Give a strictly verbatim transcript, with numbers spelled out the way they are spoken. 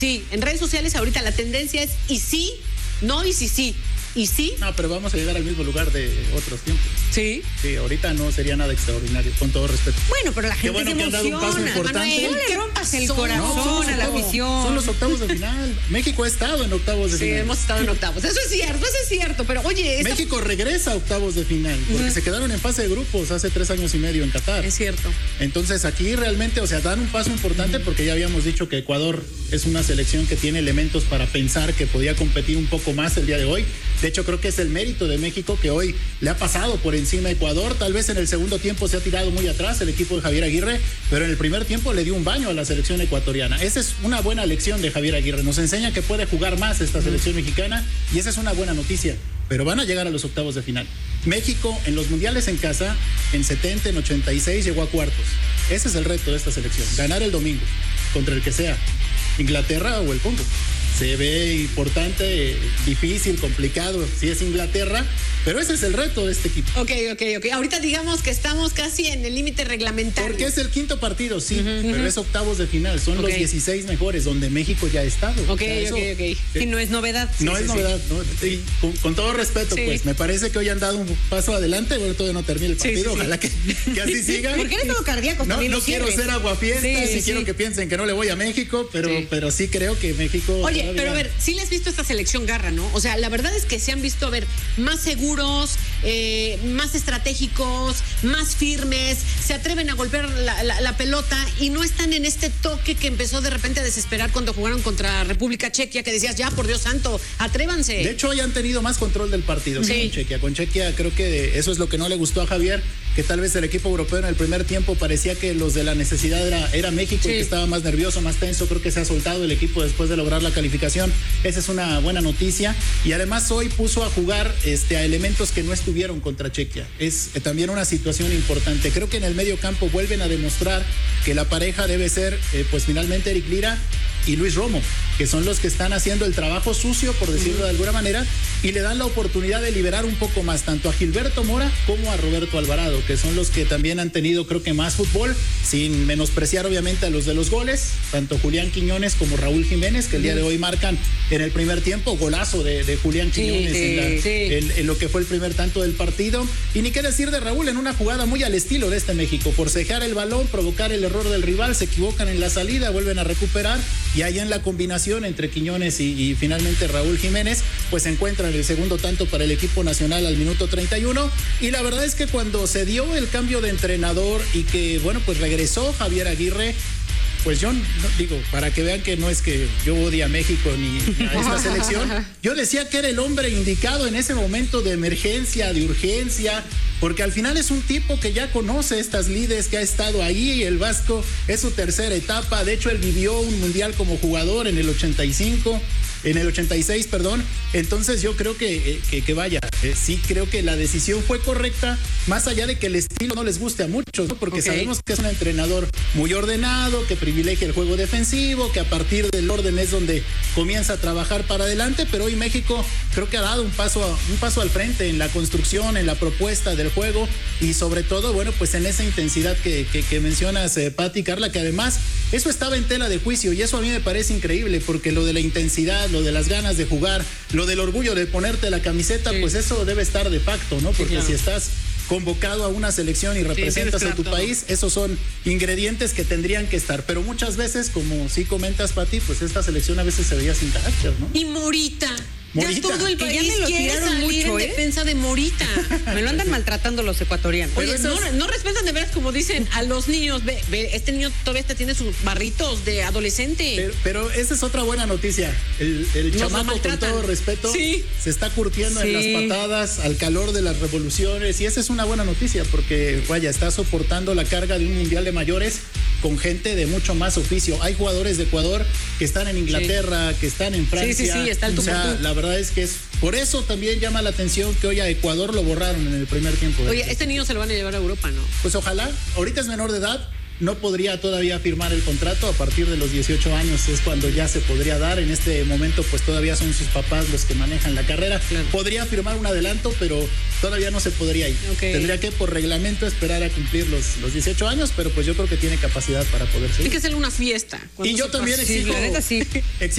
Sí, en redes sociales ahorita la tendencia es y sí, no y sí, sí. ¿Y sí? No, pero vamos a llegar al mismo lugar de otros tiempos. Sí. Sí, ahorita no sería nada extraordinario, con todo respeto. Bueno, pero la gente bueno se que han dado un paso emociona. importante. Manuel, no le rompas el corazón No, a la octavos, afición. Son los octavos de final. México ha estado en octavos de Sí, final. hemos estado en octavos. Eso es cierto, eso es cierto. Pero oye, esta... México regresa a octavos de final, porque uh-huh. se quedaron en fase de grupos hace tres años y medio en Qatar. Es cierto. Entonces aquí realmente, o sea, dan un paso importante uh-huh. porque ya habíamos dicho que Ecuador es una selección que tiene elementos para pensar que podía competir un poco más el día de hoy. De hecho, creo que es el mérito de México que hoy le ha pasado por encima a Ecuador. Tal vez en el segundo tiempo se ha tirado muy atrás el equipo de Javier Aguirre, pero en el primer tiempo le dio un baño a la selección ecuatoriana. Esa es una buena lección de Javier Aguirre. Nos enseña que puede jugar más esta selección mexicana y esa es una buena noticia. Pero van a llegar a los octavos de final. México en los mundiales en casa, en setenta, en ochenta y seis, llegó a cuartos. Ese es el reto de esta selección. Ganar el domingo, contra el que sea, Inglaterra o el Congo. Se ve importante, difícil, complicado, si es Inglaterra, pero ese es el reto de este equipo. Ok, ok, ok. Ahorita digamos que estamos casi en el límite reglamentario. Porque es el quinto partido, sí, uh-huh, pero uh-huh. es octavos de final, son okay. los dieciséis mejores, donde México ya ha estado. Ok, o sea, eso, ok, ok. Eh, sí, no es novedad. No sí, es sí, novedad, sí. ¿no? Y con, con todo respeto, sí. pues, me parece que hoy han dado un paso adelante, bueno, todavía no termina el partido, sí, sí, ojalá sí. Que, que así siga. Porque eres todo cardíaco no, también. No quiero ser aguafiestas sí, y sí. quiero que piensen que no le voy a México, pero sí, pero sí creo que México... Oye, todavía... pero a ver, sí les has visto esta selección garra, ¿no? O sea, la verdad es que se han visto, a ver, más seguros, eh, más estratégicos, más firmes, se atreven a golpear la, la, la pelota y no están en este toque que empezó de repente a desesperar cuando jugaron contra República Chequia, que decías, ya, por Dios santo, atrévanse. De hecho, hoy han tenido más control del partido sí. con Chequia. Con Chequia creo que eso es lo que no le gustó a Javier, que tal vez el equipo europeo en el primer tiempo parecía que los de la necesidad era, era México, sí. el que estaba más nervioso, más tenso. Creo que se ha soltado el equipo después de lograr la calificación. Esa es una buena noticia. Y además hoy puso a jugar este, a elementos que no estuvieron contra Chequia. Es eh, también una situación importante. Creo que en el medio campo vuelven a demostrar que la pareja debe ser, eh, pues finalmente Eric Lira y Luis Romo, que son los que están haciendo el trabajo sucio, por decirlo de alguna manera, y le dan la oportunidad de liberar un poco más tanto a Gilberto Mora como a Roberto Alvarado, que son los que también han tenido, creo que más fútbol, sin menospreciar obviamente a los de los goles, tanto Julián Quiñones como Raúl Jiménez, que el día de hoy marcan en el primer tiempo, golazo de, de Julián Quiñones sí, en, la, sí. en, en lo que fue el primer tanto del partido, y ni qué decir de Raúl en una jugada muy al estilo de este México, forcejear el balón, provocar el error del rival, se equivocan en la salida, vuelven a recuperar, y ahí en la combinación entre Quiñones y, y finalmente Raúl Jiménez, pues se encuentran el segundo tanto para el equipo nacional al minuto treinta y uno, y la verdad es que cuando se dio el cambio de entrenador y que, bueno, pues regresó Javier Aguirre, pues yo no, digo, para que vean que no es que yo odie a México ni a esta selección, yo decía que era el hombre indicado en ese momento de emergencia, de urgencia, porque al final es un tipo que ya conoce estas lides, que ha estado ahí, el Vasco es su tercera etapa, de hecho él vivió un mundial como jugador en el ochenta y cinco, en el ochenta y seis, perdón, entonces yo creo que, que, que vaya, eh, sí creo que la decisión fue correcta, más allá de que el estilo no les guste a muchos, ¿no? Porque okay. sabemos que es un entrenador muy ordenado, que privilegia el juego defensivo, que a partir del orden es donde comienza a trabajar para adelante, pero hoy México creo que ha dado un paso, un paso al frente en la construcción, en la propuesta del juego y sobre todo, bueno, pues en esa intensidad que, que, que mencionas, eh, Pati, Carla, que además eso estaba en tela de juicio y eso a mí me parece increíble porque lo de la intensidad, lo de las ganas de jugar, lo del orgullo de ponerte la camiseta, sí. pues eso debe estar de facto, ¿no? Porque sí, claro. si estás convocado a una selección y representas sí, a tu todo. país, esos son ingredientes que tendrían que estar, pero muchas veces, como sí comentas, Pati, pues esta selección a veces se veía sin carácter, ¿no? Y Morita. Morita. Ya todo el país ya me lo quiere tiraron salir mucho, en ¿eh? defensa de Morita. Me lo andan maltratando los ecuatorianos. Oye, no, no respetan de veras, como dicen, a los niños. Ve, ve, este niño todavía te tiene sus barritos de adolescente. Pero, pero esa es otra buena noticia. El, el chamaco, con todo respeto, sí. se está curtiendo sí. en las patadas, al calor de las revoluciones, y esa es una buena noticia, porque, vaya, está soportando la carga de un mundial de mayores con gente de mucho más oficio. Hay jugadores de Ecuador que están en Inglaterra, sí. que están en Francia. Sí, sí, sí, está el o sea, la verdad es que es por eso también llama la atención que hoy a Ecuador lo borraron en el primer tiempo. Oye, este niño se lo van a llevar a Europa, ¿no? Pues ojalá. Ahorita es menor de edad. No podría todavía firmar el contrato. A partir de los dieciocho años es cuando ya se podría dar. En este momento pues todavía son sus papás los que manejan la carrera. Claro. Podría firmar un adelanto, pero todavía no se podría ir. Okay. Tendría que por reglamento esperar a cumplir los, los dieciocho años, pero pues yo creo que tiene capacidad para poder seguir. Tiene que hacer una fiesta. Y yo también exijo, sí, la neta sí. exijo